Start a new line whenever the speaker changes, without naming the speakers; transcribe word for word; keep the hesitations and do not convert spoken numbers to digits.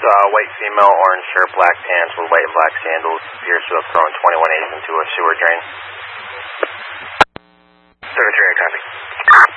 uh, white female, orange shirt, black pants with white and black sandals, appears to have thrown twenty-one A's into a sewer drain.